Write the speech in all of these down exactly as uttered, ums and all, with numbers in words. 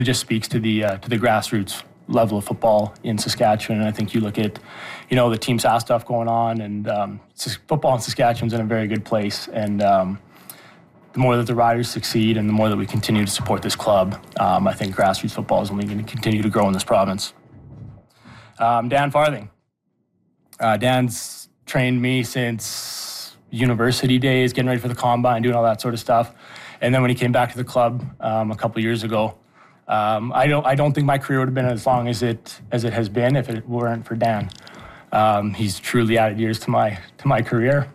It just speaks to the uh, to the grassroots level of football in Saskatchewan. And I think you look at, you know, the Team S A S stuff going on, and um, football in Saskatchewan's in a very good place. And um, the more that the Riders succeed and the more that we continue to support this club, um, I think grassroots football is only going to continue to grow in this province. Um, Dan Farthing. Uh, Dan's trained me since university days, getting ready for the combine, doing all that sort of stuff. And then when he came back to the club um, a couple of years ago, um, I don't I don't think my career would have been as long as it as it has been if it weren't for Dan. Um, he's truly added years to my to my career.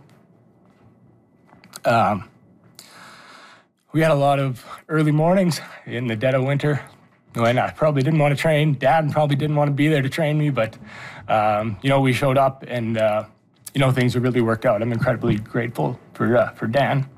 Um, we had a lot of early mornings in the dead of winter when I probably didn't want to train. Dad probably didn't want to be there to train me, but um, you know, we showed up, and uh, you know, things really worked out. I'm incredibly grateful for uh, for Dan.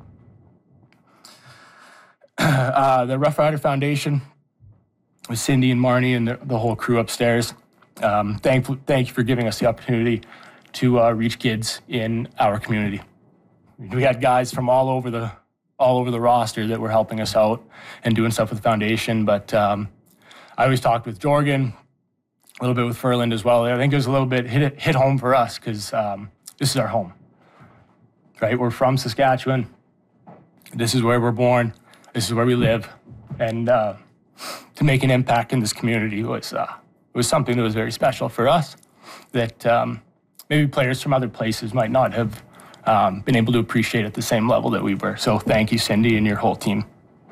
Uh, the Rough Rider Foundation with Cindy and Marnie and the, the whole crew upstairs. Um, thank, thank you for giving us the opportunity to uh, reach kids in our community. We had guys from all over the all over the roster that were helping us out and doing stuff with the foundation. But um, I always talked with Jorgen, a little bit with Furland as well. I think it was a little bit hit hit home for us because um, this is our home, right? We're from Saskatchewan. This is where we're born. This is where we live, and uh, to make an impact in this community was uh, was something that was very special for us. That um, maybe players from other places might not have um, been able to appreciate at the same level that we were. So thank you, Cindy, and your whole team.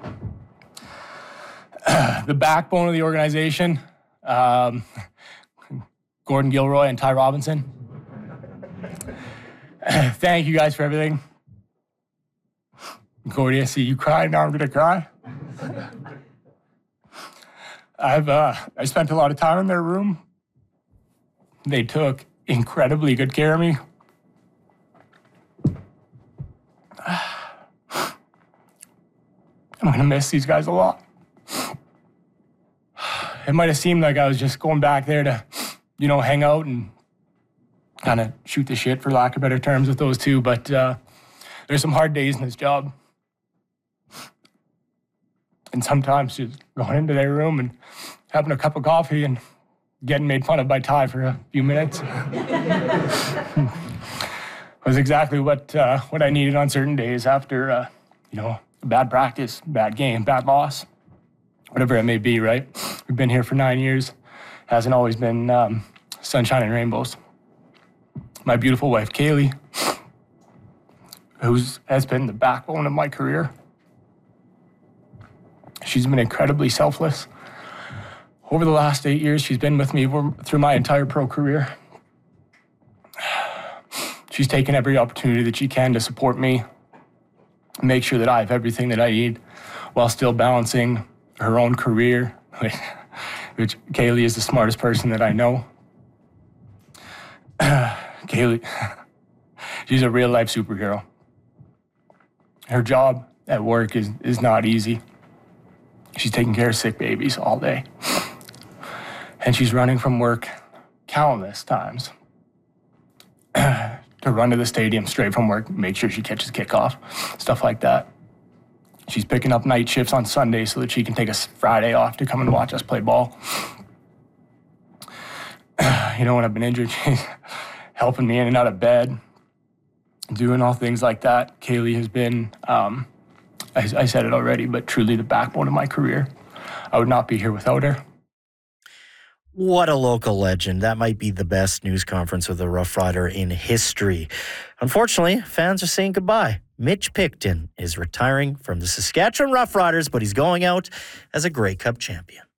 Uh, the backbone of the organization, um, Gordon Gilroy and Ty Robinson. Uh, thank you guys for everything. Gordy, I see you crying. Now I'm gonna cry. I've uh, I spent a lot of time in their room. They took incredibly good care of me. I'm gonna miss these guys a lot. It might have seemed like I was just going back there to, you know, hang out and kind of shoot the shit, for lack of better terms, with those two. But uh, there's some hard days in this job. And sometimes just going into their room and having a cup of coffee and getting made fun of by Ty for a few minutes was exactly what uh, what I needed on certain days after, uh, you know, a bad practice, bad game, bad loss, whatever it may be, right? We've been here for nine years. Hasn't always been um, sunshine and rainbows. My beautiful wife, Kaylee, who has been the backbone of my career. She's been incredibly selfless. Over the last eight years, she's been with me through my entire pro career. She's taken every opportunity that she can to support me, make sure that I have everything that I need, while still balancing her own career, which Kaylee is the smartest person that I know. Kaylee, she's a real-life superhero. Her job at work is, is not easy. She's taking care of sick babies all day. And she's running from work countless times to run to the stadium straight from work, make sure she catches kickoff, stuff like that. She's picking up night shifts on Sunday so that she can take a Friday off to come and watch us play ball. You know, when I've been injured, she's helping me in and out of bed, doing all things like that. Kaylee has been, um, I, I said it already, but truly the backbone of my career. I would not be here without her. What a local legend. That might be the best news conference with a Rough Rider in history. Unfortunately, fans are saying goodbye. Mitch Picton is retiring from the Saskatchewan Rough Riders, but he's going out as a Grey Cup champion.